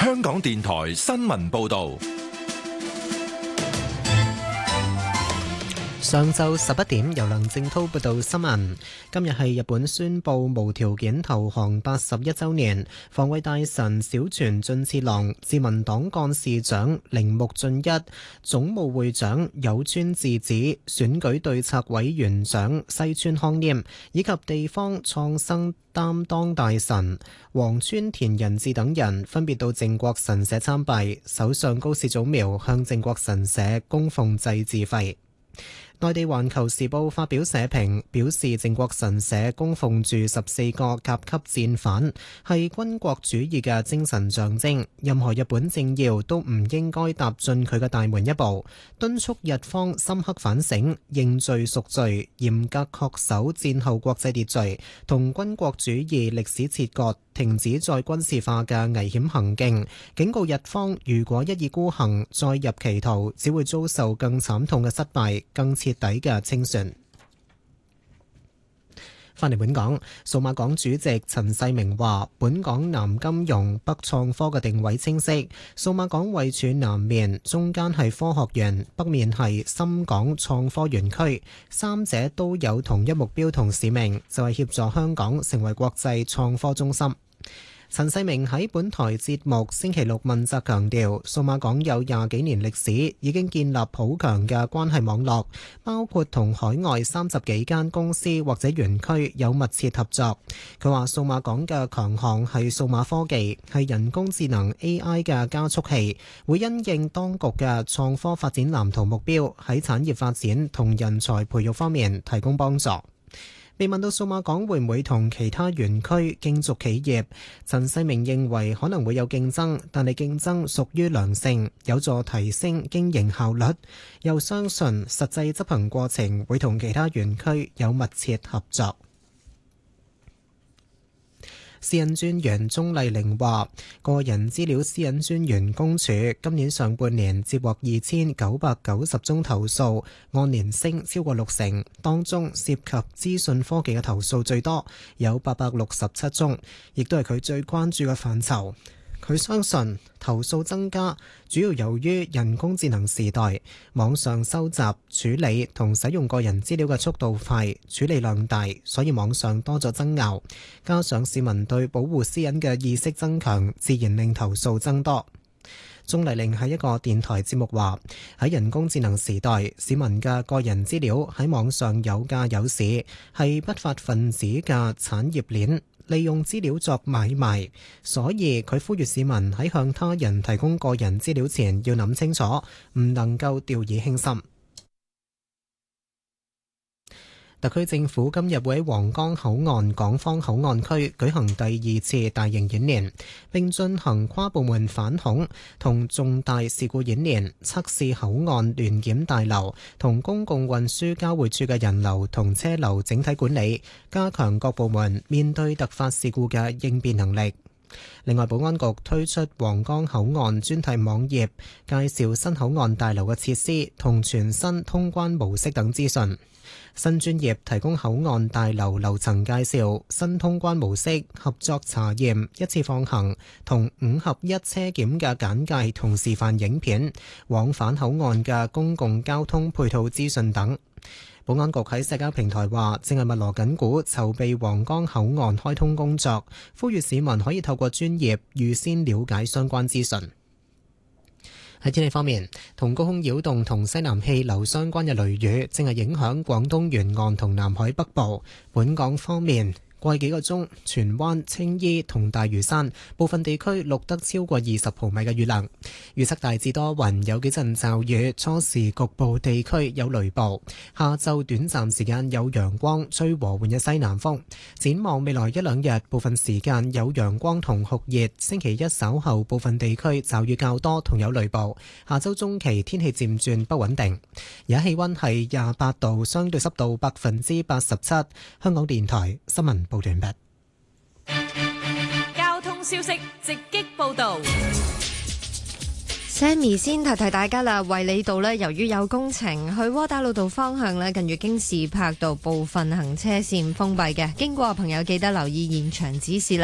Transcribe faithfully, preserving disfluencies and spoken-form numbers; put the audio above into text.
香港電台新聞報道。 上晝十一點，由梁正滔報道新聞。今日係日本宣布無條件投降八十一週年，防衛大臣小泉進次郎、自民黨幹事長鈴木俊一、總務會長有村智子、選舉對策委員長西村康稔以及地方創生擔當大臣黃川田仁志等人分別到靖國神社參拜，首相高市早苗向靖國神社供奉祭祀費。內地環球時報發表社評，表示靖國神社供奉住十四個甲級戰犯，係軍國主義嘅精神象徵，任何日本政要都唔應該踏進佢嘅大門一步，敦促日方深刻反省，認罪贖罪，嚴格恪守戰後國際秩序，同軍國主義歷史切割，停止再軍事化嘅危險行徑，警告日方如果一意孤行，再入歧途，只會遭受更慘痛嘅失敗，更徹底嘅清算。翻嚟本港，數碼港主席陳世明話：本港南金融、北創科嘅定位清晰，數碼港位處南面，中間係科學園，北面係深港創科園區，三者都有同一目標同使命，就係協助香港成為國際創科中心。陳世明喺本台節目星期六問責強調，數碼港有廿幾年歷史，已經建立好強嘅關係網絡，包括同海外三十幾間公司或者園區有密切合作。佢話數碼港嘅強項係數碼科技，係人工智能 A I 嘅加速器，會因應當局嘅創科發展藍圖目標，喺產業發展同人才培育方面提供幫助。被問到數碼港會唔會同其他園區競逐企業，陳世明認為可能會有競爭，但係競爭屬於良性，有助提升經營效率。又相信實際執行過程會同其他園區有密切合作。私隱專員鍾麗玲話，個人資料私隱專員公署今年上半年接獲二千九百九十宗投訴，按年升超過六成，當中涉及資訊科技嘅投訴最多，有八百六十七宗，亦都係佢最關注嘅範疇。佢相信投訴增加主要由於人工智能時代，網上收集、處理同使用個人資料嘅速度快，處理量大，所以網上多咗爭拗。加上市民對保護私隱嘅意識增強，自然令投訴增多。鍾麗玲喺一個電台節目話：喺人工智能時代，市民嘅個人資料喺網上有價有市，係不法分子嘅產業鏈，利用資料作買賣，所以佢呼籲市民喺向他人提供個人資料前要諗清楚，唔能夠掉以輕心。特區政府今日會喺皇崗口岸港方口岸區舉行第二次大型演練，並進行跨部門反恐同重大事故演練，測試口岸聯檢大樓同公共運輸交匯處嘅人流同車流整體管理，加強各部門面對突發事故嘅應變能力。另外，保安局推出皇崗口岸專題網頁，介紹新口岸大樓嘅設施同全新通關模式等資訊。新專頁提供口岸大樓樓層介紹、新通關模式、合作查驗、一次放行同五合一車檢嘅簡介同示範影片，往返口岸嘅公共交通配套資訊等。保安局喺社交平台話，正係密鑼緊鼓籌備皇崗口岸開通工作，呼籲市民可以透過專頁預先了解相關資訊。喺天氣方面，同高空擾動同西南氣流相關嘅雷雨正係影響廣東沿岸同南海北部。本港方面，過去幾個鐘，荃灣、青衣同大嶼山部分地區錄得超過二十毫米嘅雨量。預測大致多雲，有幾陣驟雨，初時局部地區有雷暴。下晝短暫時間有陽光，吹和緩嘅西南風。展望未來一兩日，部分時間有陽光同酷熱。星期一稍後部分地區驟雨較多，同有雷暴。下週中期天氣漸轉不穩定。而家氣溫係廿八度，相對濕度百分之八十七。香港電台新聞報道完畢。 交通消息直擊報道。 Sammy 先提提大家啦，衛理道呢，由於有工程，去窩打老道方向呢，近住京士柏道部分行車線封閉嘅，經過嘅朋友記得留意現場指示啦。